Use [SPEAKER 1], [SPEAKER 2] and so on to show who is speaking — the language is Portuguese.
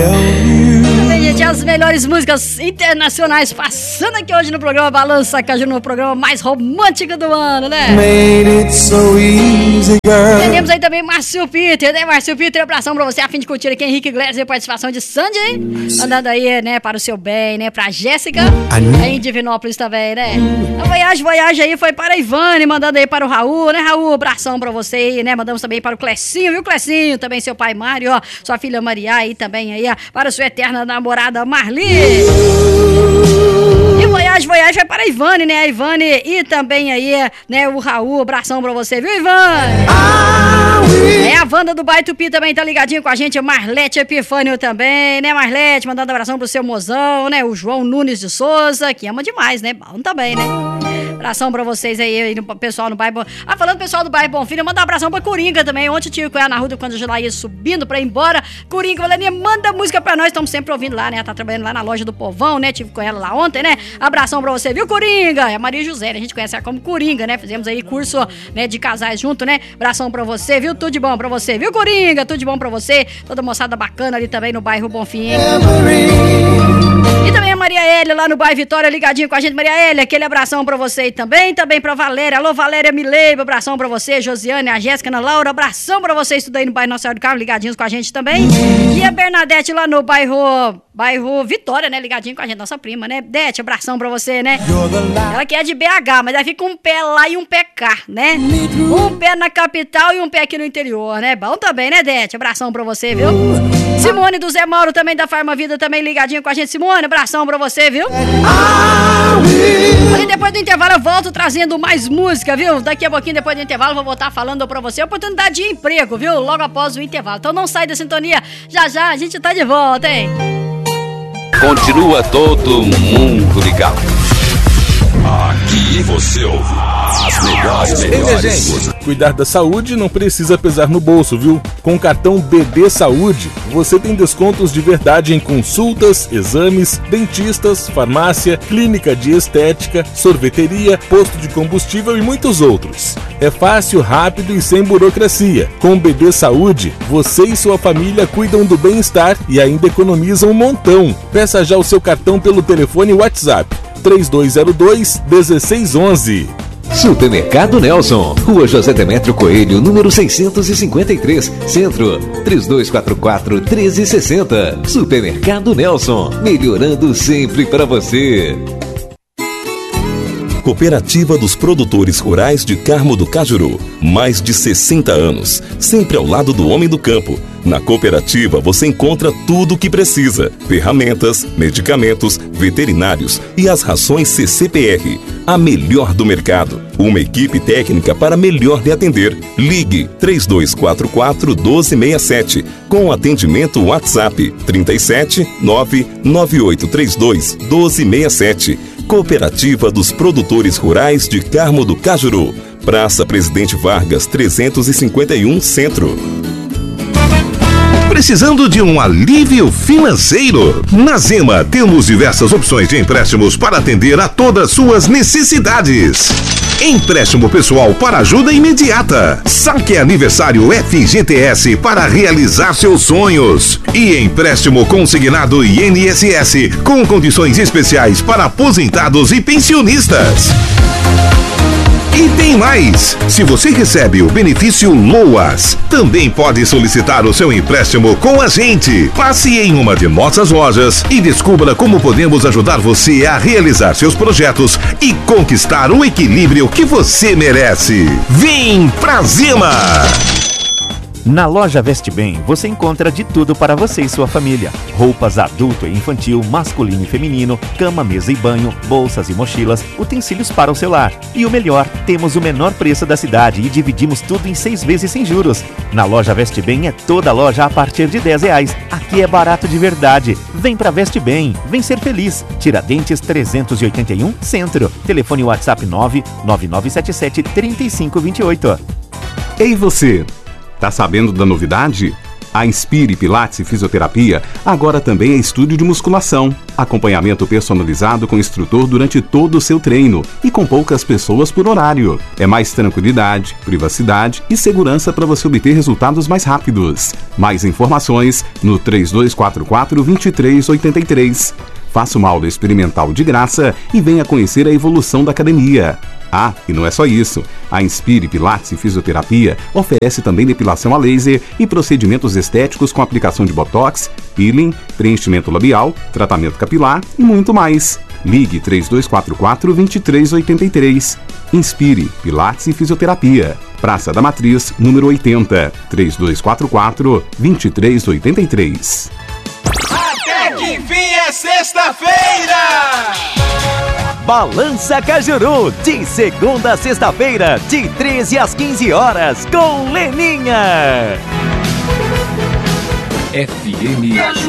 [SPEAKER 1] Bem, gente, as melhores músicas internacionais passando aqui hoje no programa Balança Caju, no programa mais romântico do ano, né? Temos aí também Márcio Peter, né? Márcio Peter, abração pra você, a fim de curtir aqui Henrique Iglesias e participação de Sandy, mandando aí, né, para o seu bem, né, pra Jéssica, aí em Divinópolis também, né? A Voyage aí foi para a Ivane, mandando aí para o Raul, né, Raul, abração pra você aí, né? Mandamos também para o Clecinho, viu, Clecinho? Também seu pai Mário, ó, sua filha Maria aí também aí, ó, para sua eterna namorada Marli. E Voyage vai para a Ivane, né? A Ivane e também aí, né, o Raul, abração pra você, viu, Ivane? É, a Wanda do Bairro Tupi também tá ligadinho com a gente, Marlete Epifânio também, né, Marlete? Mandando abração pro seu mozão, né? O João Nunes de Souza, que ama demais, né? Bom também, né? Abração pra vocês aí, no pessoal no bairro. Ah, falando do pessoal do bairro Bonfim, manda um abração pra Coringa também. Ontem eu tive com ela na rua quando eu lá ia subindo pra ir embora. Coringa, Valeninha, manda música pra nós. Estamos sempre ouvindo lá, né? Tá trabalhando lá na loja do Povão, né? Tive com ela lá ontem, né? Abração pra você, viu, Coringa? É a Maria José, né? A gente conhece ela como Coringa, né? Fizemos aí curso, né, de casais junto, né? Abração pra você, viu? Tudo de bom pra você, viu, Coringa? Tudo de bom pra você. Toda moçada bacana ali também no bairro Bonfim, hein? E também a Maria Hélia lá no bairro Vitória, ligadinho com a gente. Maria Hélia, aquele abração pra você aí também. Também pra Valéria. Alô, Valéria Mileiba, abração pra você. Josiane, a Jéssica, Ana Laura, abração pra vocês tudo aí no bairro Nossa Senhora do Carmo, ligadinhos com a gente também. E a Bernadette lá no bairro Vitória, né, ligadinho com a gente, nossa prima, né? Dete, abração pra você, né? Ela que é de BH, mas aí fica um pé lá e um pé cá, né? Um pé na capital e um pé aqui no interior, né? Bom também, né, Dete? Abração pra você, viu? Simone do Zé Mauro também da Farma Vida, também ligadinho com a gente. Simone, abração pra você, viu? E depois do intervalo eu volto trazendo mais música, viu? Daqui a pouquinho, depois do intervalo, eu vou voltar falando pra você oportunidade de emprego, viu? Logo após o intervalo. Então não sai da sintonia, já já a gente tá de volta, hein?
[SPEAKER 2] Continua todo mundo ligado. Aqui você ouve as melhores.
[SPEAKER 3] Cuidar da saúde não precisa pesar no bolso, viu? Com o cartão BB Saúde, você tem descontos de verdade em consultas, exames, dentistas, farmácia, clínica de estética, sorveteria, posto de combustível e muitos outros. É fácil, rápido e sem burocracia. Com o BB Saúde, você e sua família cuidam do bem-estar e ainda economizam um montão. Peça já o seu cartão pelo telefone WhatsApp 3202-1611.
[SPEAKER 4] Supermercado Nelson, Rua José Demétrio Coelho, número 653, Centro, 3244-1360. Supermercado Nelson, melhorando sempre para você.
[SPEAKER 5] Cooperativa dos Produtores Rurais de Carmo do Cajuru. Mais de 60 anos, sempre ao lado do homem do campo. Na cooperativa você encontra tudo o que precisa: ferramentas, medicamentos, veterinários e as rações CCPR, a melhor do mercado. Uma equipe técnica para melhor lhe atender. Ligue 3244-1267 com atendimento WhatsApp 37 99832 1267. Cooperativa dos Produtores Rurais de Carmo do Cajuru. Praça Presidente Vargas 351 Centro.
[SPEAKER 6] Precisando de um alívio financeiro? Na Zema temos diversas opções de empréstimos para atender a todas suas necessidades. Empréstimo pessoal para ajuda imediata. Saque aniversário FGTS para realizar seus sonhos. E empréstimo consignado INSS com condições especiais para aposentados e pensionistas. E tem mais! Se você recebe o benefício LOAS, também pode solicitar o seu empréstimo com a gente. Passe em uma de nossas lojas e descubra como podemos ajudar você a realizar seus projetos e conquistar o equilíbrio que você merece. Vem pra Zema!
[SPEAKER 7] Na loja Veste Bem, você encontra de tudo para você e sua família. Roupas adulto e infantil, masculino e feminino, cama, mesa e banho, bolsas e mochilas, utensílios para o celular. E o melhor, temos o menor preço da cidade e dividimos tudo em 6 vezes sem juros. Na loja Veste Bem é toda loja a partir de R$10. Aqui é barato de verdade. Vem pra Veste Bem, vem ser feliz. Tiradentes 381, Centro. Telefone WhatsApp 99977-3528.
[SPEAKER 8] Ei você! Tá sabendo da novidade?
[SPEAKER 6] A Inspire Pilates e Fisioterapia agora também é estúdio de musculação. Acompanhamento personalizado com instrutor durante todo o seu treino e com poucas pessoas por horário. É mais tranquilidade, privacidade e segurança para você obter resultados mais rápidos. Mais informações no 3244-2383. Faça uma aula experimental de graça e venha conhecer a evolução da academia. Ah, e não é só isso. A Inspire Pilates e Fisioterapia oferece também depilação a laser e procedimentos estéticos com aplicação de botox, peeling, preenchimento labial, tratamento capilar e muito mais. Ligue 3244-2383. Inspire Pilates e Fisioterapia. Praça da Matriz, número 80, 3244-2383.
[SPEAKER 2] Até que enfim é sexta-feira!
[SPEAKER 7] Balança Cajuru, de segunda a sexta-feira, de 13 às 15 horas, com Leninha.
[SPEAKER 2] FM